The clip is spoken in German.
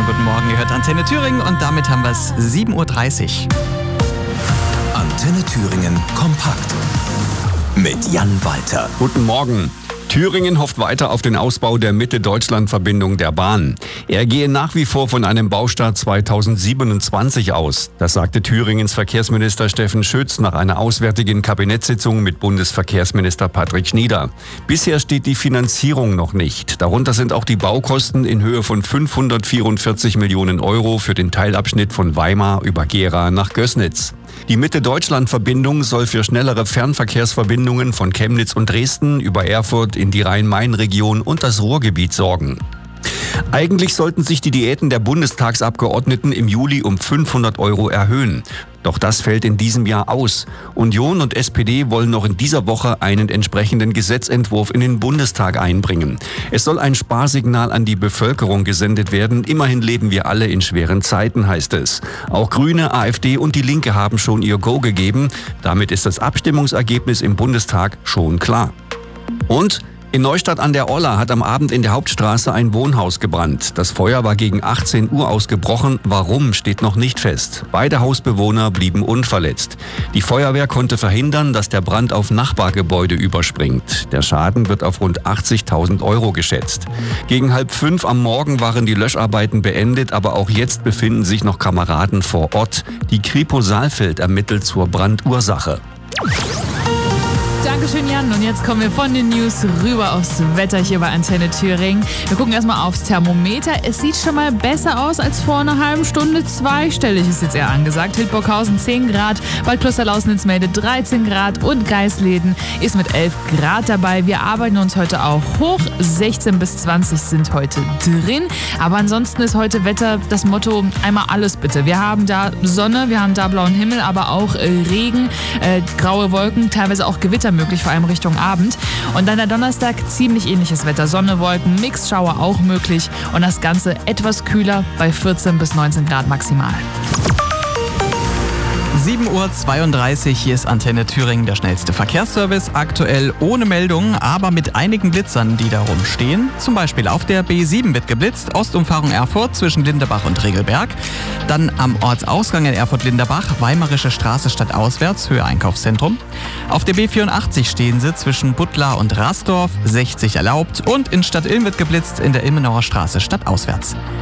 wunderschönen guten Morgen. Ihr hört Antenne Thüringen und damit haben wir es 7.30 Uhr. Antenne Thüringen kompakt mit Jan Walter. Guten Morgen. Thüringen hofft weiter auf den Ausbau der Mitte-Deutschland-Verbindung der Bahn. Er gehe nach wie vor von einem Baustart 2027 aus. Das sagte Thüringens Verkehrsminister Steffen Schütz nach einer auswärtigen Kabinettssitzung mit Bundesverkehrsminister Patrick Schnieder. Bisher steht die Finanzierung noch nicht. Darunter sind auch die Baukosten in Höhe von 544 Millionen Euro für den Teilabschnitt von Weimar über Gera nach Gößnitz. Die Mitte-Deutschland-Verbindung soll für schnellere Fernverkehrsverbindungen von Chemnitz und Dresden über Erfurt in die Rhein-Main-Region und das Ruhrgebiet sorgen. Eigentlich sollten sich die Diäten der Bundestagsabgeordneten im Juli um 500 Euro erhöhen. Doch das fällt in diesem Jahr aus. Union und SPD wollen noch in dieser Woche einen entsprechenden Gesetzentwurf in den Bundestag einbringen. Es soll ein Sparsignal an die Bevölkerung gesendet werden. Immerhin leben wir alle in schweren Zeiten, heißt es. Auch Grüne, AfD und die Linke haben schon ihr Go gegeben. Damit ist das Abstimmungsergebnis im Bundestag schon klar. Und in Neustadt an der Olla hat am Abend in der Hauptstraße ein Wohnhaus gebrannt. Das Feuer war gegen 18 Uhr ausgebrochen. Warum, steht noch nicht fest. Beide Hausbewohner blieben unverletzt. Die Feuerwehr konnte verhindern, dass der Brand auf Nachbargebäude überspringt. Der Schaden wird auf rund 80.000 Euro geschätzt. Gegen 4:30 am Morgen waren die Löscharbeiten beendet, aber auch jetzt befinden sich noch Kameraden vor Ort. Die Kripo Saalfeld ermittelt zur Brandursache. Dankeschön, Jan. Und jetzt kommen wir von den News rüber aufs Wetter hier bei Antenne Thüringen. Wir gucken erstmal aufs Thermometer. Es sieht schon mal besser aus als vor einer halben Stunde. Zweistellig ist jetzt eher angesagt. Hildburghausen 10 Grad, Bad Klosterlausnitz-Melde 13 Grad und Geisleden ist mit 11 Grad dabei. Wir arbeiten uns heute auch hoch. 16 bis 20 sind heute drin. Aber ansonsten ist heute Wetter das Motto, einmal alles bitte. Wir haben da Sonne, wir haben da blauen Himmel, aber auch Regen, graue Wolken, teilweise auch Gewitter möglich, vor allem Richtung Abend. Und dann der Donnerstag ziemlich ähnliches Wetter. Sonne, Wolken, Mixschauer auch möglich. Und das Ganze etwas kühler bei 14 bis 19 Grad maximal. 7.32 Uhr, hier ist Antenne Thüringen, der schnellste Verkehrsservice. Aktuell ohne Meldungen, aber mit einigen Blitzern, die da rumstehen. Zum Beispiel auf der B7 wird geblitzt, Ostumfahrung Erfurt zwischen Linderbach und Regelberg. Dann am Ortsausgang in Erfurt-Linderbach, Weimarische Straße stadtauswärts, Höhe Einkaufszentrum. Auf der B84 stehen sie zwischen Buttlar und Rasdorf, 60 erlaubt. Und in Stadtilm wird geblitzt in der Ilmenauer Straße stadtauswärts.